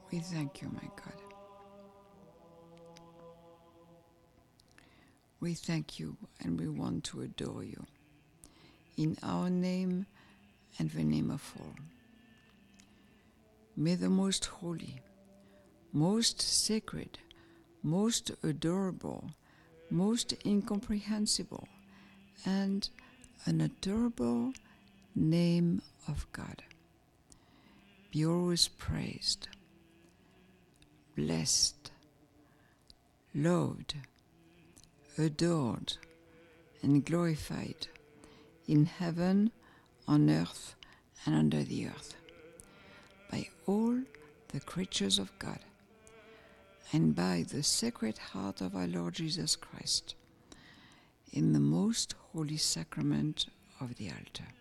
We thank you, my God. We thank you and we want to adore you. In our name and the name of all. May the most holy, most sacred, most adorable, most incomprehensible, and unutterable name of God be always praised, blessed, loved, adored, and glorified in heaven, on earth, and under the earth, by all the creatures of God, and by the Sacred Heart of our Lord Jesus Christ, in the most holy sacrament of the altar.